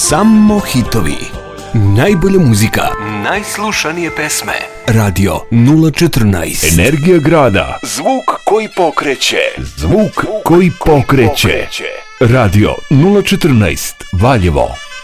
Samo hitovi. Najbolja muzika. Najslušanije pesme. Radio 014. Energija grada. Zvuk koji pokreće. Zvuk koji pokreće. Radio 014 Valjevo.